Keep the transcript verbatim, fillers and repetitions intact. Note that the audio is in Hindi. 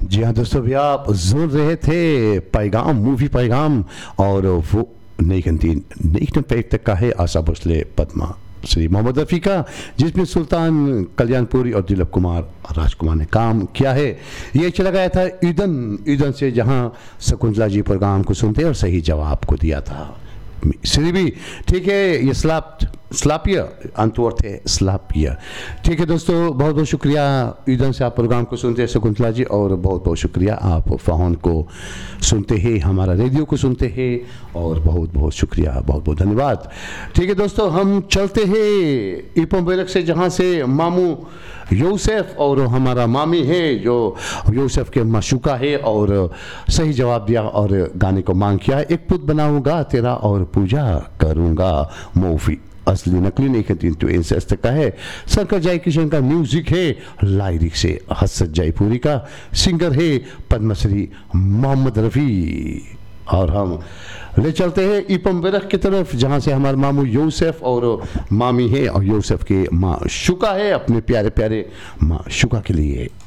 जी हाँ दोस्तों, भी आप सुन रहे थे पैगाम मूवी पैगाम, और वो नई कंतीन नई तक का है आशा भोसले पद्मा श्री मोहम्मद रफ़ी का, जिसमें सुल्तान कल्याणपुरी और दिलीप कुमार राजकुमार ने काम किया है। ये चला गया था ईदन ईदन से, जहाँ शकुंतला जी प्रोग्राम को सुनते और सही जवाब को दिया था श्री भी। ठीक है, ये स्लाप स्लापिया अंतवर्थ है स्लापिया। ठीक है दोस्तों, बहुत बहुत शुक्रिया ईदन से आप प्रोग्राम को सुनते हैं शकुंतला जी, और बहुत बहुत शुक्रिया आप फ़ोन को सुनते हैं, हमारा रेडियो को सुनते हैं, और बहुत बहुत शुक्रिया, बहुत बहुत धन्यवाद। ठीक है दोस्तों, हम चलते हैं ईपम बेरक से, जहाँ से मामू यूसुफ और हमारा मामी है जो यूसुफ के माशूका है, और सही जवाब दिया और गाने को मांग किया। एक पुत बनाऊंगा तेरा और पूजा करूंगा, मूवी असली नकली नहीं कहती तो इंसेस्ट का है। शंकर जय किशन का म्यूजिक है, लाइरिक से हसरत जयपुरी का, सिंगर है पद्मश्री मोहम्मद रफ़ी। और हम ले चलते हैं ईपम बेरक की तरफ, जहाँ से हमारे मामू यूसुफ और मामी है, और यूसुफ के माँ शुका है, अपने प्यारे प्यारे माँ शुका के लिए।